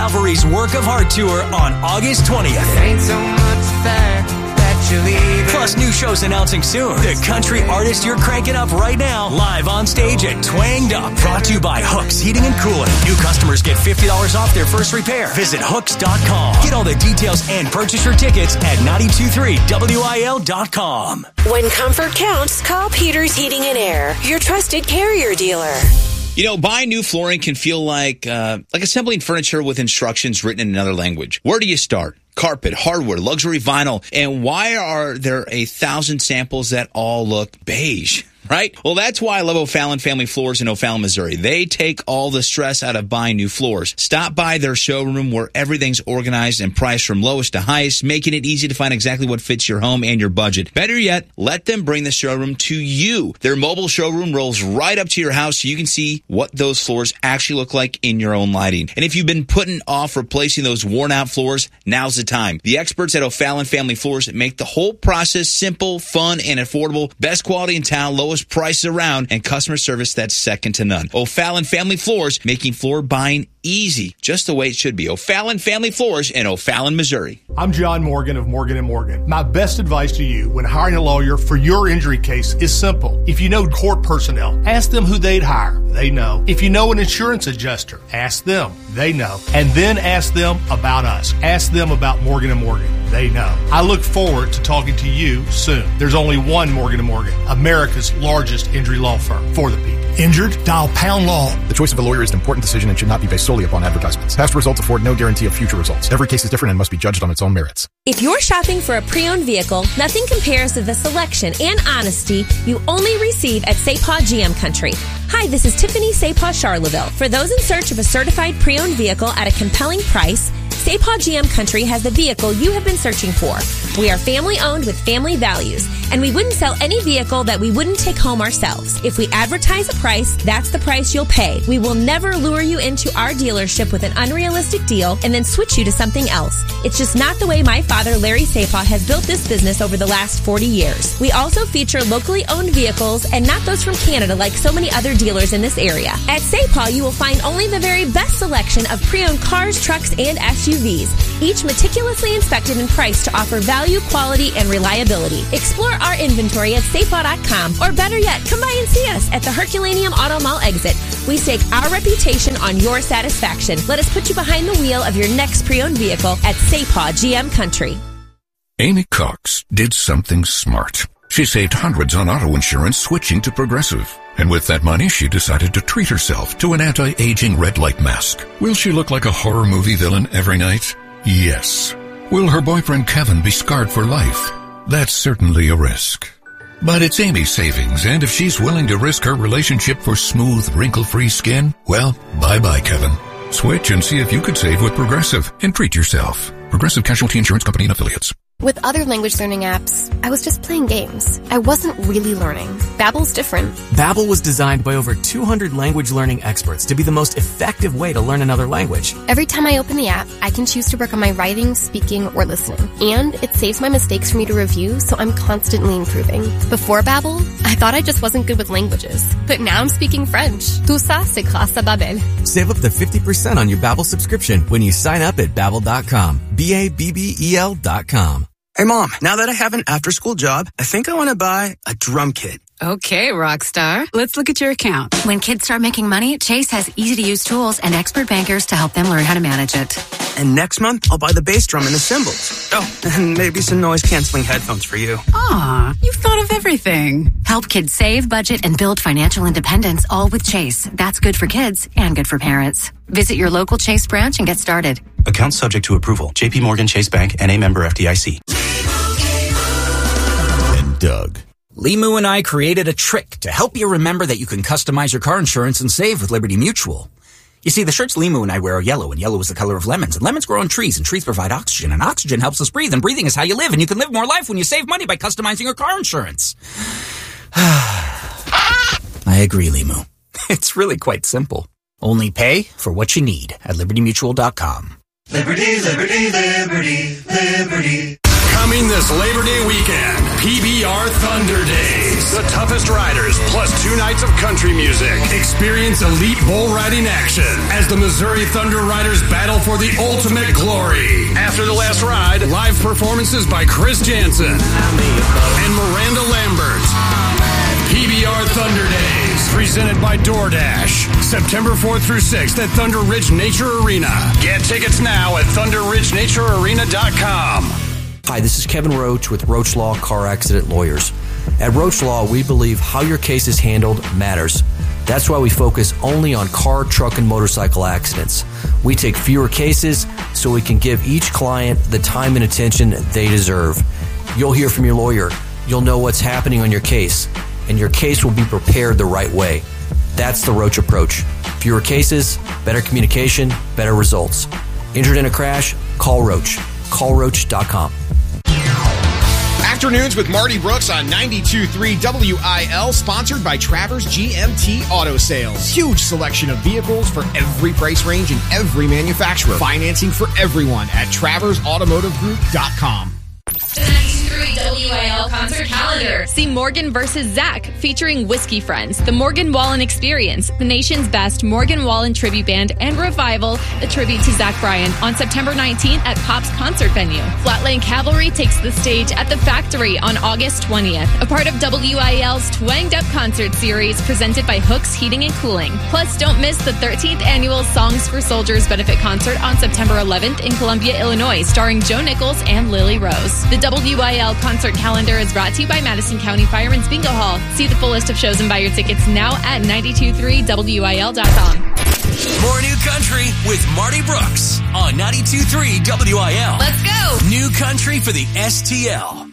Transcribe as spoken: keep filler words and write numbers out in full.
Calvary's Work of Art Tour on August twentieth. It ain't so much fair that you're leaving. Plus new shows announcing soon. The country artist you're cranking up right now, live on stage at Twanged Up. Brought to you by Hooks Heating and Cooling. New customers get fifty dollars off their first repair. Visit hooks dot com. Get all the details and purchase your tickets at nine two three W I L dot com. When comfort counts, call Peters Heating and Air, your trusted Carrier dealer. You know, buying new flooring can feel like uh, like assembling furniture with instructions written in another language. Where do you start? Carpet, hardwood, luxury vinyl, and why are there a thousand samples that all look beige? Right? Well, that's why I love O'Fallon Family Floors in O'Fallon, Missouri. They take all the stress out of buying new floors. Stop by their showroom where everything's organized and priced from lowest to highest, making it easy to find exactly what fits your home and your budget. Better yet, let them bring the showroom to you. Their mobile showroom rolls right up to your house so you can see what those floors actually look like in your own lighting. And if you've been putting off replacing those worn-out floors, now's the time. The experts at O'Fallon Family Floors make the whole process simple, fun, and affordable. Best quality in town, lowest prices around, and customer service that's second to none. O'Fallon Family Floors, making floor buying easy, just the way it should be. O'Fallon Family Floors in O'Fallon, Missouri. I'm John Morgan of Morgan and Morgan. My best advice to you when hiring a lawyer for your injury case is simple. If you know court personnel, ask them who they'd hire. They know. If you know an insurance adjuster, ask them. They know. And then ask them about us. Ask them about Morgan and Morgan. They know. I look forward to talking to you soon. There's only one Morgan and Morgan, America's largest injury law firm for the people. Injured? Dial pound law. The choice of a lawyer is an important decision and should not be based solely upon advertisements. Past results afford no guarantee of future results. Every case is different and must be judged on its own merits. If you're shopping for a pre-owned vehicle, nothing compares to the selection and honesty you only receive at Sapah G M Country. Hi, this is Tiffany Sapah Charleville. For those in search of a certified pre-owned vehicle at a compelling price, Sapah G M Country has the vehicle you have been searching for. We are family-owned with family values, and we wouldn't sell any vehicle that we wouldn't take home ourselves. If we advertise a price, that's the price you'll pay. We will never lure you into our dealership with an unrealistic deal and then switch you to something else. It's just not the way my father, Larry Sapah, has built this business over the last forty years. We also feature locally owned vehicles and not those from Canada like so many other dealers in this area. At Sapah, you will find only the very best selection of pre-owned cars, trucks, and S U Vs, each meticulously inspected and priced to offer value, quality, and reliability. Explore our inventory at sapah dot com, or better yet, come by and see us at the Herculaneum Auto Mall exit. We stake our reputation on your satisfaction. Let us put you behind the wheel of your next pre-owned vehicle at Sapah G M Country. Amy Cox did something smart. She saved hundreds on auto insurance switching to Progressive. And with that money, she decided to treat herself to an anti-aging red light mask. Will she look like a horror movie villain every night? Yes. Will her boyfriend Kevin be scarred for life? That's certainly a risk. But it's Amy's savings, and if she's willing to risk her relationship for smooth, wrinkle-free skin, well, bye-bye, Kevin. Switch and see if you could save with Progressive and treat yourself. Progressive Casualty Insurance Company and Affiliates. With other language learning apps, I was just playing games. I wasn't really learning. Babbel's different. Babbel was designed by over two hundred language learning experts to be the most effective way to learn another language. Every time I open the app, I can choose to work on my writing, speaking, or listening. And it saves my mistakes for me to review, so I'm constantly improving. Before Babbel, I thought I just wasn't good with languages. But now I'm speaking French. Tout ça, c'est grâce à Babbel. Save up to fifty percent on your Babbel subscription when you sign up at babbel dot com. B A B B E L dot com. Hey, Mom, now that I have an after-school job, I think I want to buy a drum kit. Okay, Rockstar. Let's look at your account. When kids start making money, Chase has easy-to-use tools and expert bankers to help them learn how to manage it. And next month, I'll buy the bass drum and the cymbals. Oh, and maybe some noise-canceling headphones for you. Aw, you've thought of everything. Help kids save, budget, and build financial independence, all with Chase. That's good for kids and good for parents. Visit your local Chase branch and get started. Account subject to approval. J P Morgan Chase Bank, N A member F D I C. And Doug. Limu and I created a trick to help you remember that you can customize your car insurance and save with Liberty Mutual. You see, the shirts Limu and I wear are yellow, and yellow is the color of lemons, and lemons grow on trees, and trees provide oxygen, and oxygen helps us breathe, and breathing is how you live, and you can live more life when you save money by customizing your car insurance. I agree, Limu. It's really quite simple. Only pay for what you need at liberty mutual dot com. Liberty, liberty, liberty, liberty. Coming this Labor Day weekend, P B R Thunder Days. The toughest riders, plus two nights of country music. Experience elite bull riding action as the Missouri Thunder Riders battle for the ultimate glory. After the last ride, live performances by Chris Jansen and Miranda Lambert. P B R Thunder Days, presented by DoorDash. September fourth through sixth at Thunder Ridge Nature Arena. Get tickets now at thunder ridge nature arena dot com. Hi, this is Kevin Roach with Roach Law Car Accident Lawyers. At Roach Law, we believe how your case is handled matters. That's why we focus only on car, truck, and motorcycle accidents. We take fewer cases so we can give each client the time and attention they deserve. You'll hear from your lawyer. You'll know what's happening on your case, and your case will be prepared the right way. That's the Roach approach. Fewer cases, better communication, better results. Injured in a crash? Call Roach. call roach dot com. Afternoons with Marty Brooks on ninety-two point three W I L, sponsored by Travers G M T Auto Sales. Huge selection of vehicles for every price range and every manufacturer. Financing for everyone at travers automotive group dot com. The ninety-three W I L concert calendar. See Morgan versus Zach, featuring Whiskey Friends, the Morgan Wallen Experience, the nation's best Morgan Wallen tribute band, and Revival, a tribute to Zach Bryan, on September nineteenth at Pop's concert venue. Flatland Cavalry takes the stage at the Factory on August twentieth, a part of W I L's Twanged Up concert series presented by Hooks Heating and Cooling. Plus, don't miss the thirteenth annual Songs for Soldiers benefit concert on September eleventh in Columbia, Illinois, starring Joe Nichols and Lily Rose. The W I L concert calendar is brought to you by Madison County Fireman's Bingo Hall. See the full list of shows and buy your tickets now at ninety-two point three W I L dot com. More New Country with Marty Brooks on ninety-two point three W I L. Let's go! New Country for the S T L.